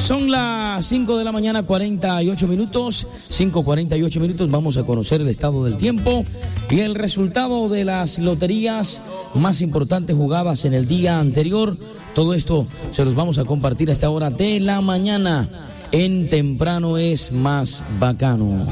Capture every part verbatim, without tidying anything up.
Son las cinco de la mañana, cuarenta y ocho minutos, cinco cuarenta y ocho minutos, vamos a conocer el estado del tiempo y el resultado de las loterías más importantes jugadas en el día anterior. Todo esto se los vamos a compartir a esta hora de la mañana en Temprano es Más Bacano.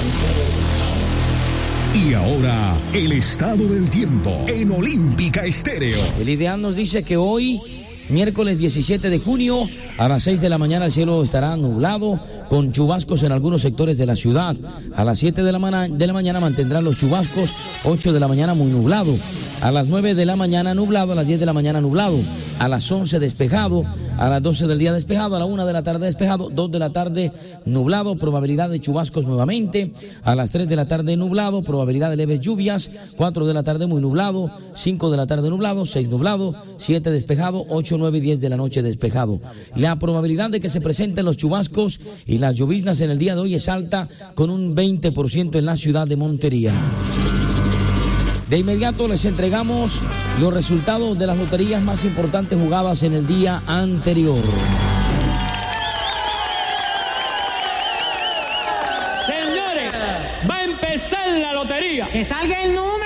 Y ahora, el estado del tiempo en Olímpica Estéreo. El ideal nos dice que hoy, miércoles diecisiete de junio, a las seis de la mañana el cielo estará nublado con chubascos en algunos sectores de la ciudad. A las siete de la, ma- de la mañana mantendrán los chubascos, ocho de la mañana muy nublado. A las nueve de la mañana nublado, a las diez de la mañana nublado. A las once despejado, a las doce del día despejado, a la una de la tarde despejado, dos de la tarde nublado, probabilidad de chubascos nuevamente. A las tres de la tarde nublado, probabilidad de leves lluvias. cuatro de la tarde muy nublado, cinco de la tarde nublado, seis nublado, siete despejado, ocho, nueve y diez de la noche despejado. La probabilidad de que se presenten los chubascos y las lloviznas en el día de hoy es alta, con un veinte por ciento en la ciudad de Montería. De inmediato les entregamos los resultados de las loterías más importantes jugadas en el día anterior. Señores, va a empezar la lotería. ¡Que salga el número!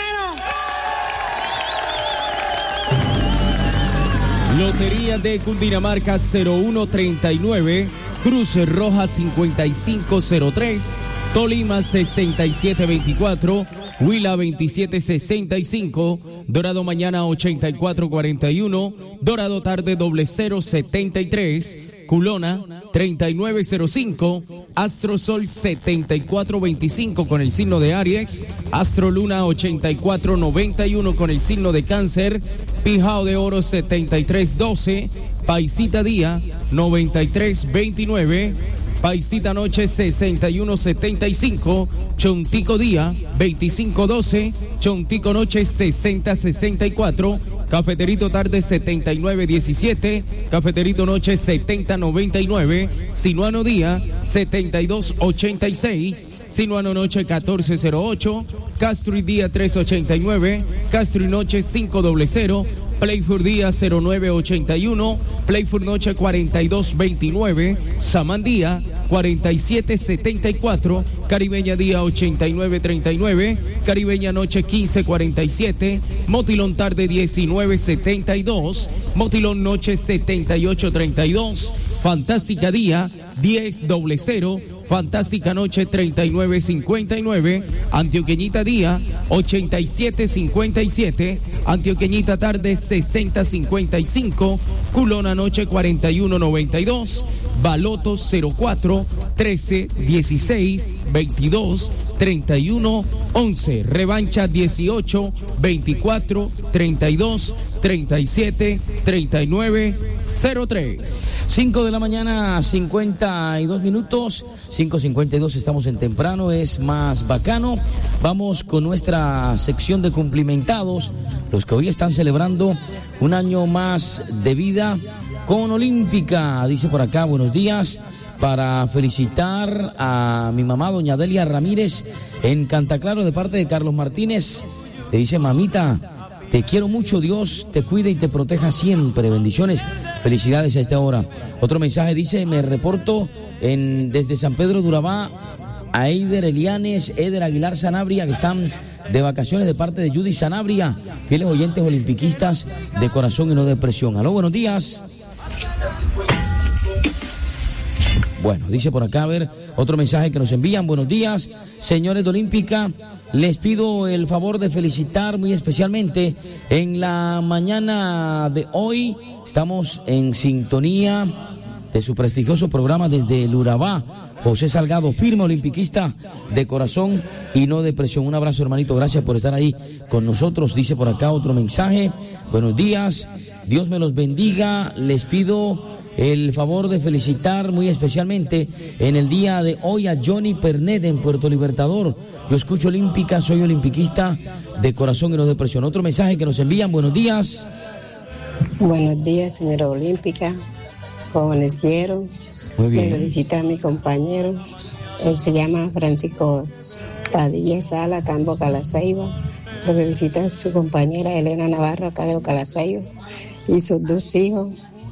Lotería de Cundinamarca cero uno treinta y nueve, Cruz Roja cincuenta y cinco cero tres, Tolima sesenta y siete veinticuatro, Huila veintisiete sesenta y cinco, Dorado Mañana ochenta y cuatro cuarenta y uno, Dorado Tarde doble cero setenta y tres, Culona treinta y nueve cero cinco, Astro Sol setenta y cuatro veinticinco con el signo de Aries, Astro Luna ochenta y cuatro noventa y uno con el signo de Cáncer, Pijao de Oro setenta y tres doce, Paisita Día noventa y tres veintinueve, Paisita Noche sesenta y uno setenta y cinco, Chontico Día veinticinco doce, Chontico Noche sesenta sesenta y cuatro, Cafeterito Tarde setenta y nueve diecisiete, Cafeterito Noche setenta noventa y nueve, Sinuano Día setenta y dos ochenta y seis, Sinuano Noche catorce cero ocho, Castro y Día tres ochenta y nueve, Castro y Noche cinco cero cero, Playford Día cero nueve ochenta y uno, Playford Noche cuarenta y dos veintinueve, Samandía cuarenta y siete setenta y cuatro, Caribeña Día ochenta y nueve treinta y nueve, Caribeña Noche quince cuarenta y siete, Motilón Tarde diecinueve setenta y dos, Motilón Noche setenta y ocho treinta y dos, Fantástica Día diez cero cero, Fantástica Noche treinta y nueve cincuenta y nueve, Antioqueñita Día ochenta y siete cincuenta y siete, Antioqueñita Tarde sesenta cincuenta y cinco, Culona Noche cuarenta y uno noventa y dos, Baloto cero cuatro trece dieciséis veintidós treinta y uno once, Revancha dieciocho veinticuatro treinta y dos treinta y siete treinta y nueve cero tres. cinco de la mañana, cincuenta y dos minutos, cinco cincuenta y dos, estamos en Temprano es Más Bacano. Vamos con nuestra sección de cumplimentados, los que hoy están celebrando un año más de vida con Olímpica. Dice por acá, buenos días, para felicitar a mi mamá, doña Delia Ramírez, en Cantaclaro, de parte de Carlos Martínez. Le dice, mamita, te quiero mucho, Dios te cuide y te proteja siempre, bendiciones, felicidades a esta hora. Otro mensaje dice, me reporto en, desde San Pedro de Urabá, a Eider Elianes, Eder Aguilar Sanabria, que están de vacaciones, de parte de Judy Sanabria, fieles oyentes olimpiquistas de corazón y no de presión. Aló, buenos días. Bueno, dice por acá, a ver, otro mensaje que nos envían. Buenos días, señores de Olímpica. Les pido el favor de felicitar muy especialmente en la mañana de hoy. Estamos en sintonía de su prestigioso programa desde el Urabá. José Salgado, firme olimpiquista de corazón y no de presión. Un abrazo, hermanito, gracias por estar ahí con nosotros. Dice por acá otro mensaje. Buenos días, Dios me los bendiga. Les pido el favor de felicitar muy especialmente en el día de hoy a Johnny Pernet en Puerto Libertador. Yo escucho Olímpica, soy olimpiquista de corazón y no de presión. Otro mensaje que nos envían. Buenos días. Buenos días, señora Olímpica. ¿Cómo amanecieron? Muy bien. Me felicita a mi compañero. Él se llama Francisco Padilla Sala, acá en Boca La Ceiba. Lo felicita a su compañera Elena Navarro, acá de Boca La Ceiba. Y sus dos hijos,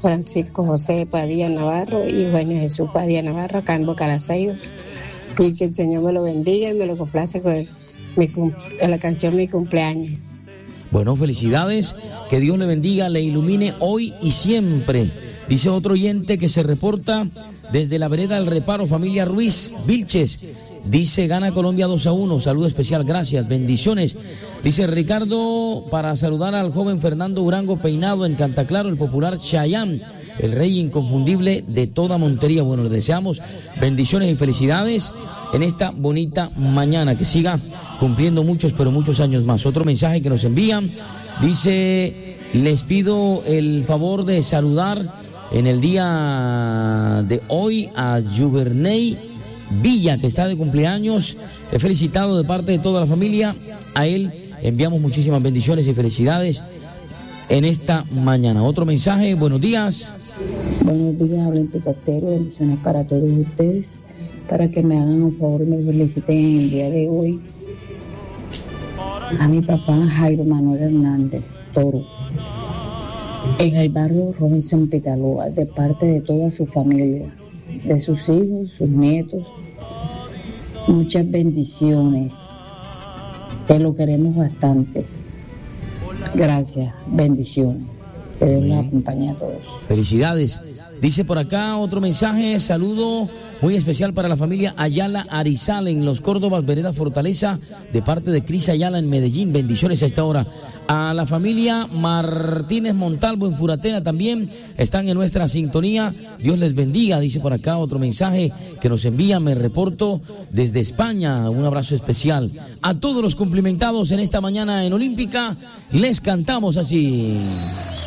Francisco José Padilla Navarro y Eugenio Jesús Padilla Navarro, acá en Boca La Ceiba. Y que el Señor me lo bendiga y me lo complace con mi, la canción Mi Cumpleaños. Bueno, felicidades, que Dios le bendiga, le ilumine hoy y siempre. Dice otro oyente que se reporta desde la vereda del Reparo, familia Ruiz Vilches. Dice, gana Colombia dos a uno, saludo especial, gracias, bendiciones. Dice Ricardo, para saludar al joven Fernando Urango Peinado en Cantaclaro, el popular Chayán, el rey inconfundible de toda Montería. Bueno, le deseamos bendiciones y felicidades en esta bonita mañana, que siga cumpliendo muchos, pero muchos años más. Otro mensaje que nos envían, dice, les pido el favor de saludar en el día de hoy a Juverney Villa, que está de cumpleaños. He felicitado de parte de toda la familia. A él enviamos muchísimas bendiciones y felicidades en esta mañana. Otro mensaje, buenos días. Buenos días, habla Picatero, bendiciones para todos ustedes, para que me hagan un favor y me feliciten en el día de hoy a mi papá Jairo Manuel Hernández Toro, en el barrio Robinson Pitaloa, de parte de toda su familia, de sus hijos, sus nietos. Muchas bendiciones, que lo queremos bastante. Gracias, bendiciones. Que Dios los acompañe a todos. Felicidades. Dice por acá otro mensaje, saludo muy especial para la familia Ayala Arizal en Los Córdobas, vereda Fortaleza, de parte de Cris Ayala en Medellín. Bendiciones a esta hora. A la familia Martínez Montalvo en Furatena también están en nuestra sintonía. Dios les bendiga. Dice por acá otro mensaje que nos envía, me reporto desde España. Un abrazo especial a todos los cumplimentados en esta mañana en Olímpica. Les cantamos así.